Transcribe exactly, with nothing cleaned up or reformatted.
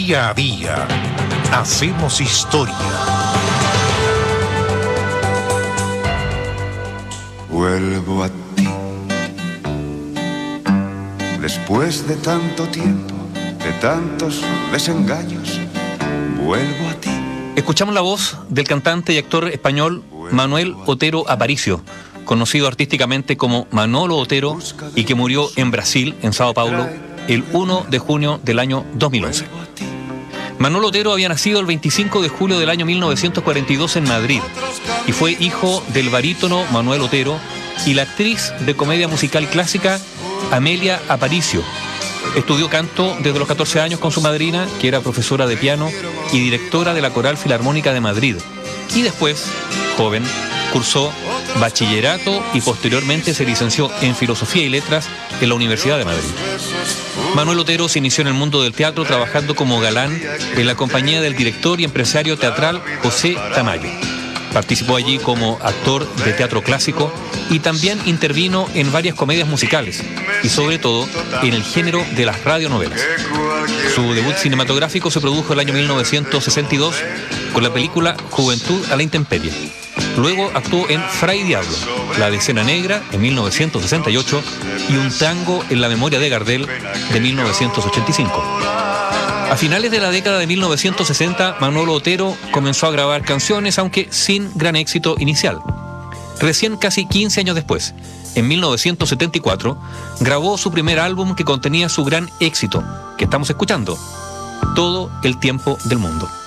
Día a día hacemos historia. Vuelvo a ti. Después de tanto tiempo, de tantos desengaños, vuelvo a ti. Escuchamos la voz del cantante y actor español Manuel Otero Aparicio, conocido artísticamente como Manolo Otero, y que murió en Brasil, en Sao Paulo, el primero de junio del año dos mil once. Manolo Otero había nacido el veinticinco de julio del año mil novecientos cuarenta y dos en Madrid y fue hijo del barítono Manuel Otero y la actriz de comedia musical clásica Amelia Aparicio. Estudió canto desde los catorce años con su madrina, que era profesora de piano y directora de la Coral Filarmónica de Madrid. Y después, joven, cursó bachillerato y posteriormente se licenció en Filosofía y Letras en la Universidad de Madrid. Manuel Otero se inició en el mundo del teatro trabajando como galán en la compañía del director y empresario teatral José Tamayo. Participó allí como actor de teatro clásico y también intervino en varias comedias musicales y sobre todo en el género de las radionovelas. Su debut cinematográfico se produjo el año mil novecientos sesenta y dos con la película Juventud a la Intemperie. Luego actuó en Fray Diablo, La Decena Negra en mil novecientos sesenta y ocho y Un tango en la memoria de Gardel de mil novecientos ochenta y cinco. A finales de la década de mil novecientos sesenta, Manolo Otero comenzó a grabar canciones, aunque sin gran éxito inicial. Recién casi quince años después, en mil novecientos setenta y cuatro, grabó su primer álbum que contenía su gran éxito, que estamos escuchando, Todo el tiempo del mundo.